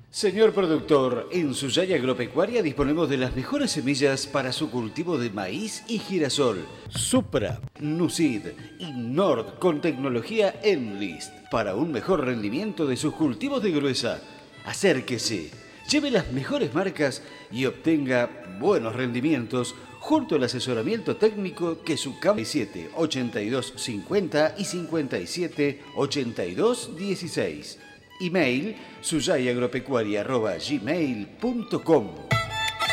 Señor productor, en Suyay Agropecuaria disponemos de las mejores semillas para su cultivo de maíz y girasol. Supra, Nucid y Nord con tecnología Enlist para un mejor rendimiento de sus cultivos de gruesa. Acérquese, lleve las mejores marcas y obtenga buenos rendimientos junto al asesoramiento técnico que su 57 82 50 y 57 82 16. Email suyayagropecuaria@gmail.com.